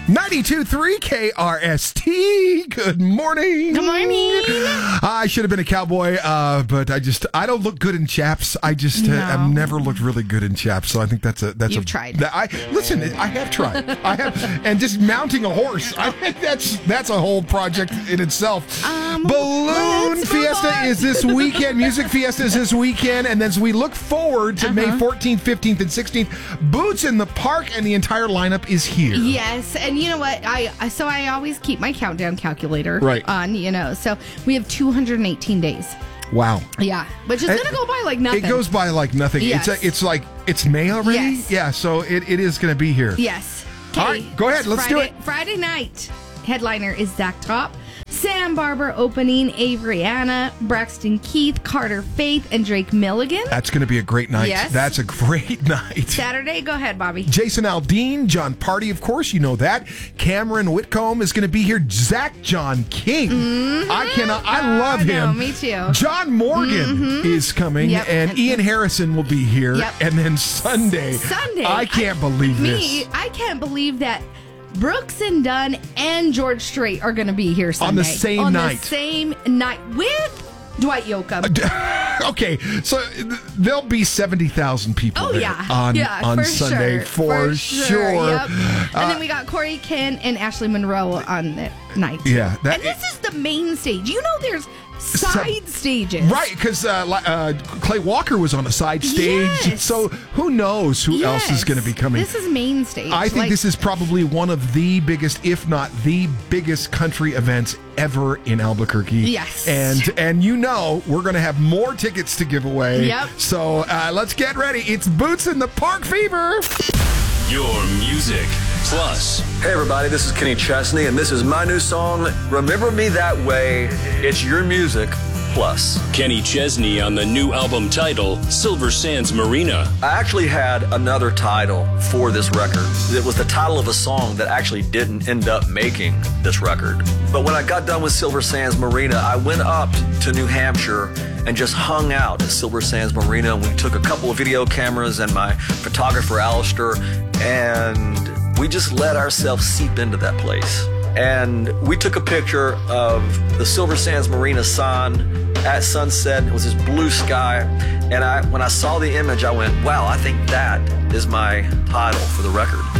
92.3 KRST. Good morning. Good morning. I should have been a cowboy, but I don't look good in chaps. I've never looked really good in chaps, so I think You've tried. I have tried. And just mounting a horse. I think that's a whole project in itself. Balloon Fiesta is this weekend. Music Fiesta is this weekend, and then as we look forward to May 14th, 15th, and 16th, Boots in the Park, and the entire lineup is here. Yes, and you know what? I always keep my countdown calculator on, so we have 218 days. Wow. Yeah, which is going to go by like nothing. It goes by like nothing. Yes. It's May already? Yes. Yeah, so it is going to be here. Yes. All right, go ahead. Let's do it. Friday night. Headliner is Zach Top. Sam Barber opening, Avery Anna, Braxton Keith, Carter Faith, and Drake Milligan. That's going to be a great night. Yes. That's a great night. Saturday, go ahead, Bobby. Jason Aldean, John Party, of course, you know that. Cameron Whitcomb is going to be here. Zach John King. Mm-hmm. I love him. Me too. John Morgan is coming, and Ian Harrison will be here. Yep. And then Sunday. I can't believe this. I can't believe that Brooks and Dunn and George Strait are going to be here Sunday. On the same night. On the same night with Dwight Yoakam. Okay, so there'll be 70,000 people there on Sunday for sure. Yep. And then we got Corey Ken and Ashley Monroe on the night. Yeah. And this is the main stage. You know there's side stages. Right, because Clay Walker was on a side stage. Yes. So who knows who else is going to be coming. This is main stage. I think this is probably one of the biggest, if not the biggest country events ever in Albuquerque. Yes. And we're going to have more tickets to give away. Yep. So let's get ready. It's Boots in the Park Fever. Your music plus. Hey everybody, this is Kenny Chesney, and this is my new song, Remember Me That Way. It's your music plus. Kenny Chesney on the new album title, Silver Sands Marina. I actually had another title for this record. It was the title of a song that actually didn't end up making this record. But when I got done with Silver Sands Marina, I went up to New Hampshire and just hung out at Silver Sands Marina. And we took a couple of video cameras and my photographer, Alistair, and we just let ourselves seep into that place. And we took a picture of the Silver Sands Marina sign at sunset. It was this blue sky. And when I saw the image, I went, wow, I think that is my title for the record.